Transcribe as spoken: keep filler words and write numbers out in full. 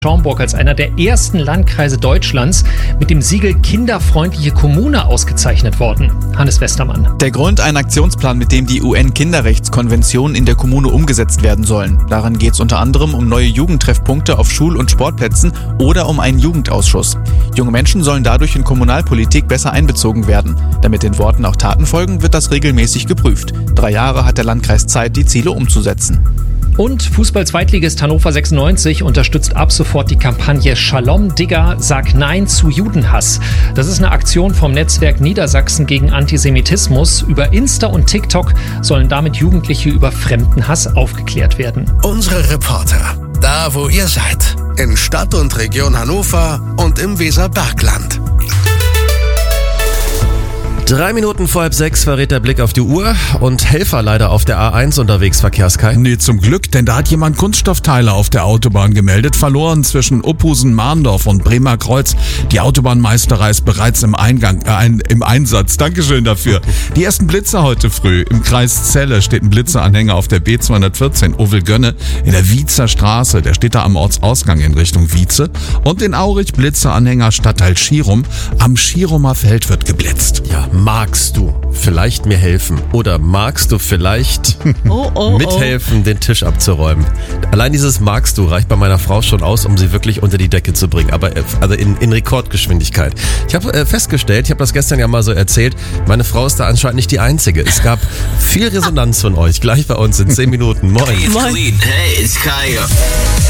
Schaumburg als einer der ersten Landkreise Deutschlands mit dem Siegel Kinderfreundliche Kommune ausgezeichnet worden. Hannes Westermann. Der Grund, ein Aktionsplan, mit dem die U N-Kinderrechtskonvention in der Kommune umgesetzt werden sollen. Daran geht es unter anderem um neue Jugendtreffpunkte auf Schul- und Sportplätzen oder um einen Jugendausschuss. Junge Menschen sollen dadurch in Kommunalpolitik besser einbezogen werden. Damit den Worten auch Taten folgen, wird das regelmäßig geprüft. Drei Jahre hat der Landkreis Zeit, die Ziele umzusetzen. Und Fußball-Zweitligist Hannover sechsundneunzig unterstützt ab sofort die Kampagne Shalom Digger, sag Nein zu Judenhass. Das ist eine Aktion vom Netzwerk Niedersachsen gegen Antisemitismus. Über Insta und TikTok sollen damit Jugendliche über Fremdenhass aufgeklärt werden. Unsere Reporter, da wo ihr seid, in Stadt und Region Hannover und im Weserbergland. Drei Minuten vor halb sechs verrät der Blick auf die Uhr und Helfer leider auf der A eins unterwegs, Verkehrskai. Nee, zum Glück, denn da hat jemand Kunststoffteile auf der Autobahn gemeldet, verloren zwischen Uphusen, Mahndorf und Bremer Kreuz. Die Autobahnmeisterei ist bereits im Eingang, äh, ein, im Einsatz. Dankeschön dafür. Die ersten Blitzer heute früh. Im Kreis Celle steht ein Blitzeranhänger auf der B zweihundertvierzehn Ovel-Gönne in der Wiezer Straße. Der steht da am Ortsausgang in Richtung Wietze. Und in Aurich Blitzeranhänger Stadtteil Schirum. Am Schirumer Feld wird geblitzt. Ja, magst du vielleicht mir helfen? Oder magst du vielleicht oh, oh, mithelfen, den Tisch abzuräumen? Allein dieses magst du reicht bei meiner Frau schon aus, um sie wirklich unter die Decke zu bringen. Aber also in, in Rekordgeschwindigkeit. Ich habe äh, festgestellt, ich habe das gestern ja mal so erzählt, meine Frau ist da anscheinend nicht die Einzige. Es gab viel Resonanz von euch. Gleich bei uns in zehn Minuten. Moin. Moin. Hey, it's Kaya.